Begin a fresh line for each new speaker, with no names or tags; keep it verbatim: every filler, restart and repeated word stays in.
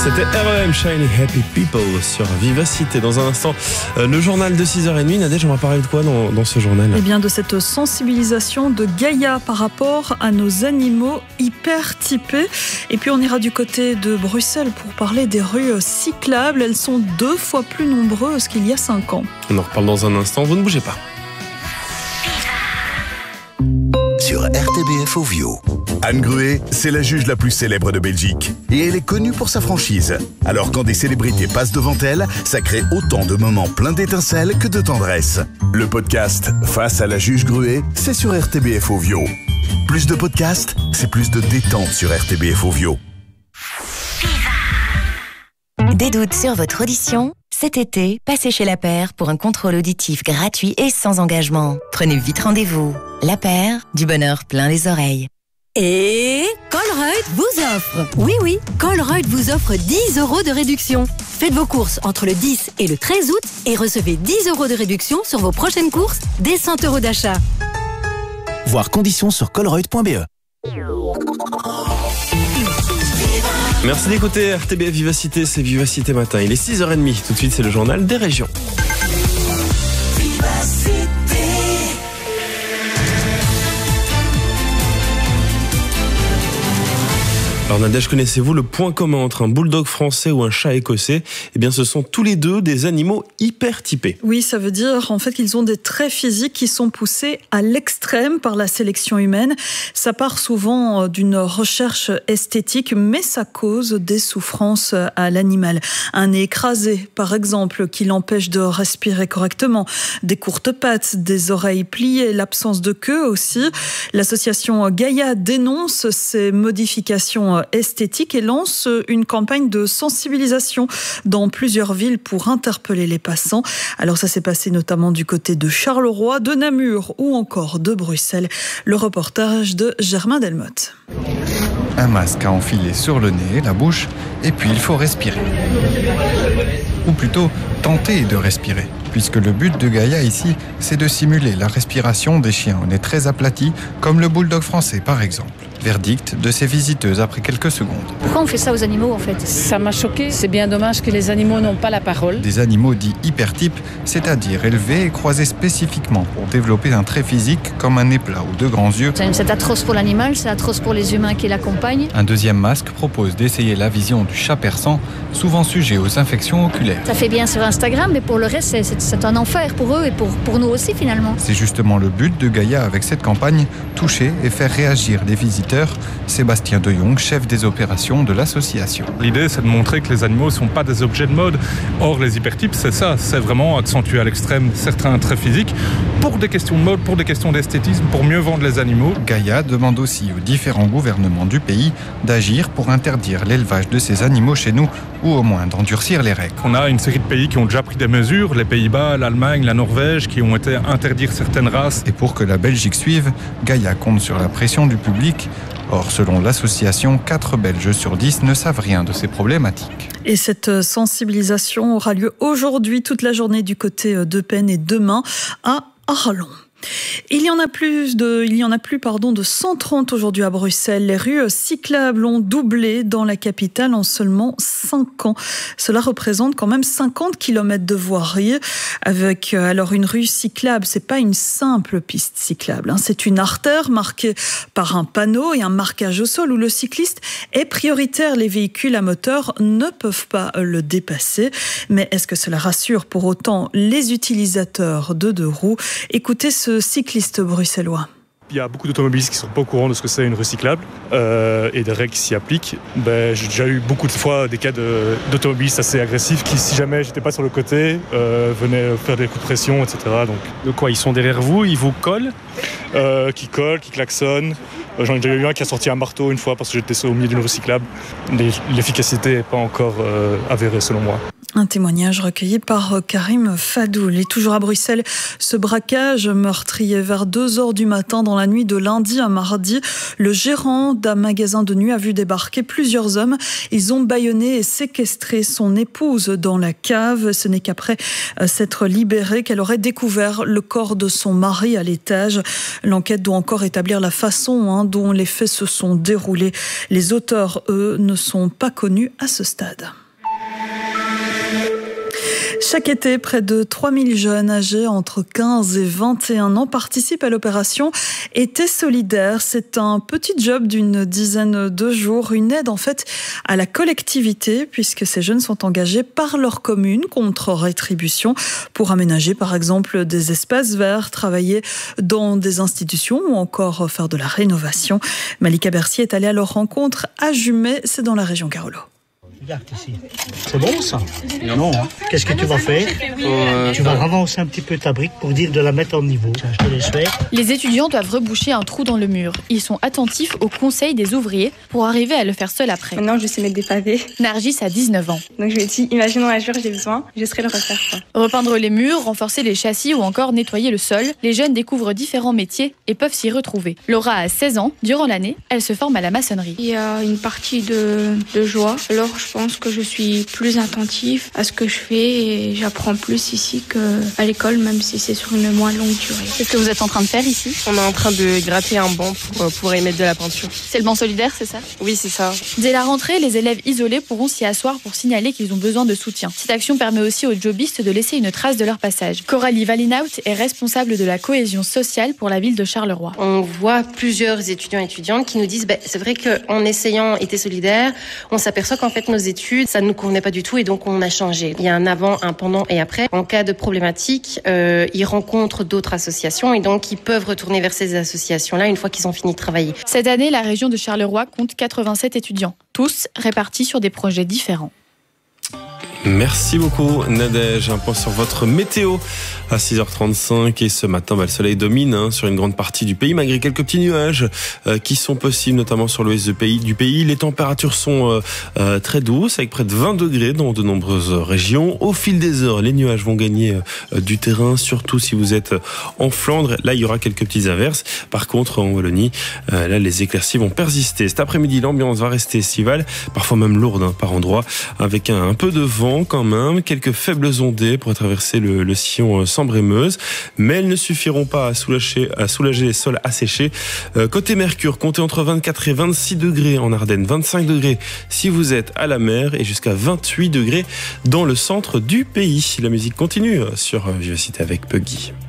C'était R E M, Shiny Happy People sur Vivacité. Dans un instant, euh, le journal de six heures trente. Nadège, on va parler de quoi dans, dans ce journal ?
Eh bien, de cette sensibilisation de Gaïa par rapport à nos animaux hyper typés. Et puis, on ira du côté de Bruxelles pour parler des rues cyclables. Elles sont deux fois plus nombreuses qu'il y a cinq ans.
On en reparle dans un instant. Vous ne bougez pas.
Sur R T B F Ovio. Anne Gruet, c'est la juge la plus célèbre de Belgique. Et elle est connue pour sa franchise. Alors quand des célébrités passent devant elle, ça crée autant de moments pleins d'étincelles que de tendresse. Le podcast Face à la juge Gruet, c'est sur R T B F Ovio. Plus de podcasts, c'est plus de détente sur R T B F Ovio.
Des doutes sur votre audition ? Cet été, passez chez La Paire pour un contrôle auditif gratuit et sans engagement. Prenez vite rendez-vous. La Paire, du bonheur plein les oreilles.
Et Colruyt vous offre, oui oui, Colruyt vous offre dix euros de réduction. Faites vos courses entre le dix et le treize août et recevez dix euros de réduction sur vos prochaines courses dès cent euros d'achat.
Voir conditions sur colruyt point b e.
Merci d'écouter R T B F Vivacité, c'est Vivacité Matin. Il est six heures trente. Tout de suite, c'est le journal des régions. Alors Nadège, connaissez-vous le point commun entre un bulldog français ou un chat écossais ? Eh bien, ce sont tous les deux des animaux hyper typés.
Oui, ça veut dire en fait qu'ils ont des traits physiques qui sont poussés à l'extrême par la sélection humaine. Ça part souvent d'une recherche esthétique, mais ça cause des souffrances à l'animal. Un nez écrasé, par exemple, qui l'empêche de respirer correctement, des courtes pattes, des oreilles pliées, l'absence de queue aussi. L'association Gaïa dénonce ces modifications esthétique et lance une campagne de sensibilisation dans plusieurs villes pour interpeller les passants. Alors ça s'est passé notamment du côté de Charleroi, de Namur ou encore de Bruxelles. Le reportage de Germain Delmotte.
Un masque à enfiler sur le nez, la bouche, et puis il faut respirer. Ou plutôt, tenter de respirer, puisque le but de Gaïa ici, c'est de simuler la respiration des chiens au nez très aplati, comme le bulldog français par exemple. Verdict de ces visiteuses après quelques secondes.
Pourquoi on fait ça aux animaux en fait ?
Ça m'a choqué, c'est bien dommage que les animaux n'ont pas la parole.
Des animaux dits hypertypes, c'est-à-dire élevés et croisés spécifiquement pour développer un trait physique comme un nez plat ou de grands yeux.
C'est atroce pour l'animal, c'est atroce pour les humains qui l'accompagnent.
Un deuxième masque propose d'essayer la vision du chat persan, souvent sujet aux infections oculaires.
Ça fait bien sur Instagram, mais pour le reste, c'est, c'est, c'est un enfer pour eux et pour, pour nous aussi finalement.
C'est justement le but de Gaïa avec cette campagne, toucher et faire réagir les visiteurs. Sébastien De Jong, chef des opérations de l'association.
L'idée, c'est de montrer que les animaux ne sont pas des objets de mode. Or, les hypertypes, c'est ça, c'est vraiment accentuer à l'extrême certains traits physiques pour des questions de mode, pour des questions d'esthétisme, pour mieux vendre les animaux.
Gaïa demande aussi aux différents gouvernements du pays d'agir pour interdire l'élevage de ces animaux chez nous ou au moins d'endurcir les règles.
On a une série de pays qui ont déjà pris des mesures, les Pays-Bas, l'Allemagne, la Norvège, qui ont été interdire certaines races.
Et pour que la Belgique suive, Gaïa compte sur la pression du public. Or, selon l'association, quatre Belges sur dix ne savent rien de ces problématiques.
Et cette sensibilisation aura lieu aujourd'hui, toute la journée du côté d'Eupen et demain à Arlon. Il y en a plus de, il y en a plus pardon, de cent trente aujourd'hui à Bruxelles. Les rues cyclables ont doublé dans la capitale en seulement cinq ans. Cela représente quand même cinquante kilomètres de voirie. Avec alors une rue cyclable, c'est pas une simple piste cyclable, hein. C'est une artère marquée par un panneau et un marquage au sol où le cycliste est prioritaire. Les véhicules à moteur ne peuvent pas le dépasser. Mais est-ce que cela rassure pour autant les utilisateurs de deux roues ? Écoutez ce cycliste bruxellois.
Il y a beaucoup d'automobilistes qui ne sont pas au courant de ce que c'est une rue cyclable euh, et des règles qui s'y appliquent. Ben, j'ai déjà eu beaucoup de fois des cas de, d'automobilistes assez agressifs qui, si jamais j'étais pas sur le côté, euh, venaient faire des coups de pression, et cetera. Donc,
de quoi, ils sont derrière vous, ils vous collent
euh, Qui collent, qui klaxonnent. Euh, j'en ai déjà eu un qui a sorti un marteau une fois parce que j'étais au milieu d'une rue cyclable. L'efficacité n'est pas encore euh, avérée selon moi.
Un témoignage recueilli par Karim Fadoul. Et toujours à Bruxelles, ce braquage meurtrier vers deux heures du matin dans la nuit de lundi à mardi. Le gérant d'un magasin de nuit a vu débarquer plusieurs hommes. Ils ont bâillonné et séquestré son épouse dans la cave. Ce n'est qu'après s'être libérée qu'elle aurait découvert le corps de son mari à l'étage. L'enquête doit encore établir la façon hein, dont les faits se sont déroulés. Les auteurs, eux, ne sont pas connus à ce stade. Chaque été, près de trois mille jeunes âgés entre quinze et vingt et un ans participent à l'opération Été solidaire. C'est un petit job d'une dizaine de jours, une aide en fait à la collectivité puisque ces jeunes sont engagés par leur commune contre rétribution pour aménager par exemple des espaces verts, travailler dans des institutions ou encore faire de la rénovation. Malika Bercier est allée à leur rencontre à Jumet, c'est dans la région Carolo.
Regarde ici. C'est bon ça? Non. Hein. Qu'est-ce que tu vas faire? euh, Tu vas ravancer un petit peu ta brique pour dire de la mettre en niveau. Je te laisse faire.
Les étudiants doivent reboucher un trou dans le mur. Ils sont attentifs aux conseils des ouvriers pour arriver à le faire seul après.
Maintenant, je sais mettre des pavés.
Nargis a dix-neuf ans.
Donc je me dis, imaginons un jour j'ai besoin, je serai le refaire. Quoi.
Repeindre les murs, renforcer les châssis ou encore nettoyer le sol, les jeunes découvrent différents métiers et peuvent s'y retrouver. Laura a seize ans. Durant l'année, elle se forme à la maçonnerie.
Il y a une partie de, de joie. Alors je pense que je suis plus attentive à ce que je fais et j'apprends plus ici qu'à l'école, même si c'est sur une moins longue durée.
Qu'est-ce que vous êtes en train de faire ici?
On est en train de gratter un banc pour pouvoir y mettre de la peinture.
C'est le banc solidaire, c'est ça?
Oui, c'est ça.
Dès la rentrée, les élèves isolés pourront s'y asseoir pour signaler qu'ils ont besoin de soutien. Cette action permet aussi aux jobistes de laisser une trace de leur passage. Coralie Valinaut est responsable de la cohésion sociale pour la ville de Charleroi.
On voit plusieurs étudiants et étudiantes qui nous disent bah, c'est vrai qu'en essayant Été solidaire, on s'aperçoit qu'en fait nos études ça ne nous convenait pas du tout et donc on a changé. Il y a un avant, un pendant et après. En cas de problématique, euh, ils rencontrent d'autres associations et donc ils peuvent retourner vers ces associations-là une fois qu'ils ont fini de travailler.
Cette année, la région de Charleroi compte quatre-vingt-sept étudiants, tous répartis sur des projets différents.
Merci beaucoup Nadège. Un point sur votre météo à six heures trente-cinq et ce matin bah, le soleil domine hein, sur une grande partie du pays malgré quelques petits nuages euh, qui sont possibles notamment sur l'ouest du pays. Du pays. Les températures sont euh, euh, très douces avec près de vingt degrés dans de nombreuses régions. Au fil des heures, les nuages vont gagner euh, du terrain, surtout si vous êtes en Flandre. Là, il y aura quelques petites averses. Par contre, en Wallonie, euh, là, les éclaircies vont persister. Cet après-midi, l'ambiance va rester estivale, parfois même lourde hein, par endroits, avec un, un peu de vent quand même, quelques faibles ondées pour traverser le, le sillon Sambre-et-Meuse, mais elles ne suffiront pas à soulager, à soulager les sols asséchés. Euh, côté Mercure, comptez entre vingt-quatre et vingt-six degrés en Ardennes, vingt-cinq degrés si vous êtes à la mer et jusqu'à vingt-huit degrés dans le centre du pays. La musique continue sur Vivacité avec Puggy.